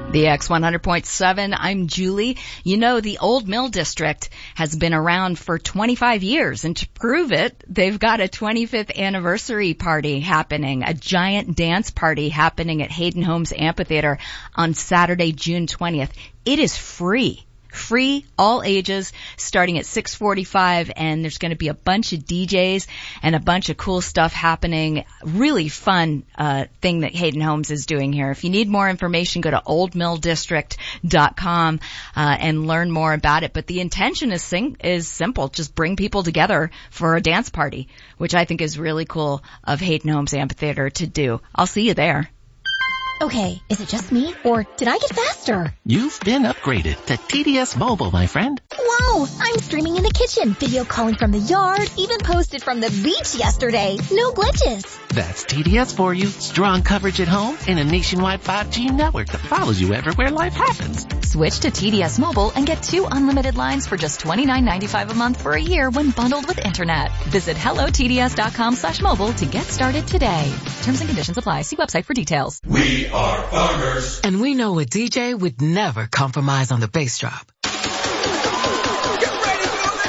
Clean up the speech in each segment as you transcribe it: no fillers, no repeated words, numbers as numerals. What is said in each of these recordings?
The X100.7, I'm Julie. You know, the Old Mill District has been around for 25 years, and to prove it, they've got a 25th anniversary party happening, a giant dance party happening at Hayden Homes Amphitheater on Saturday, June 20th. It is free. Free, all ages, starting at 6:45, and there's going to be a bunch of DJs and a bunch of cool stuff happening. Really fun thing that Hayden Homes is doing here. If you need more information, go to oldmilldistrict.com and learn more about it. But the intention is simple. Just bring people together for a dance party, which I think is really cool of Hayden Homes Amphitheater to do. I'll see you there. Okay, is it just me, or did I get faster? You've been upgraded to TDS Mobile, my friend. Whoa, I'm streaming in the kitchen, video calling from the yard, even posted from the beach yesterday. No glitches. That's TDS for you. Strong coverage at home and a nationwide 5G network that follows you everywhere life happens. Switch to TDS Mobile and get 2 unlimited lines for just $29.95 a month for a year when bundled with internet. Visit hellotds.com/mobile to get started today. Terms and conditions apply. See website for details. We are farmers. And we know a DJ would never compromise on the bass drop. Get ready for the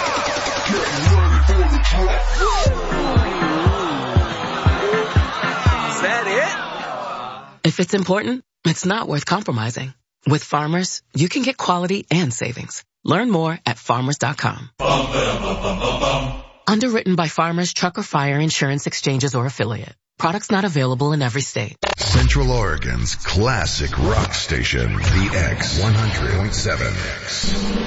drop! Is that it? If it's important, it's not worth compromising. With Farmers, you can get quality and savings. Learn more at farmers.com. Underwritten by Farmers Truck or Fire Insurance Exchanges or Affiliate. Products not available in every state. Central Oregon's classic rock station, the X100.7.